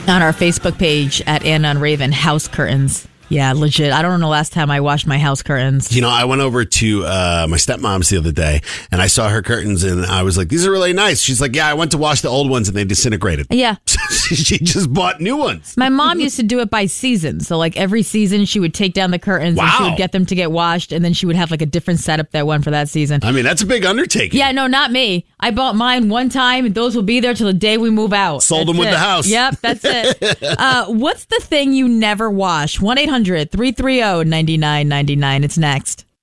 On our Facebook page at Anna and Raven, house curtains. Yeah, legit. I don't know the last time I washed my house curtains. You know, I went over to my stepmom's the other day, and I saw her curtains, and I was like, these are really nice. She's like, yeah, I went to wash the old ones, and they disintegrated. Yeah. She just bought new ones. My mom used to do it by season. So, like, every season, she would take down the curtains, and she would get them to get washed, and then she would have, like, a different setup that went for that season. I mean, that's a big undertaking. Yeah, no, not me. I bought mine one time, and those will be there till the day we move out. Sold them with the house. Yep, that's it. What's the thing you never wash? 1-800-330-9999. It's next.